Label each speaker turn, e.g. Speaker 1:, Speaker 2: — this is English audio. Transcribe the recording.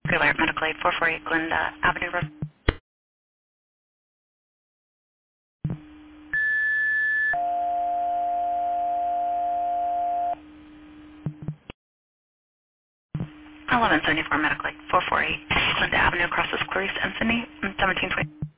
Speaker 1: Great Medical Aid 448 Glenda Avenue Road. 1174 Medical Aid 448 Glenda Avenue, across the Clarice and Sydney, 1720.